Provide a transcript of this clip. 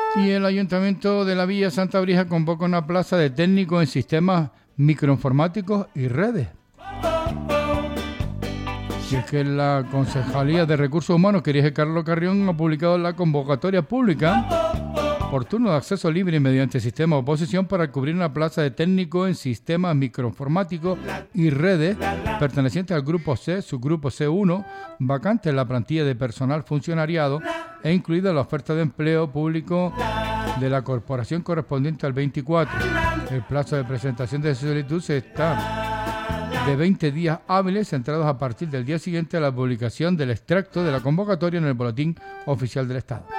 Y el Ayuntamiento de la Villa Santa Brija convoca una plaza de técnico en sistemas microinformáticos y redes. Y es que la Concejalía de Recursos Humanos, que dirige Carlos Carrión, ha publicado la convocatoria pública por turno de acceso libre y mediante sistema de oposición para cubrir una plaza de técnico en sistemas microinformáticos y redes perteneciente al Grupo C, subgrupo C1, vacante en la plantilla de personal funcionariado e incluida la oferta de empleo público de la corporación correspondiente al 24. El plazo de presentación de solicitud está de 20 días hábiles centrados a partir del día siguiente a la publicación del extracto de la convocatoria en el Boletín Oficial del Estado.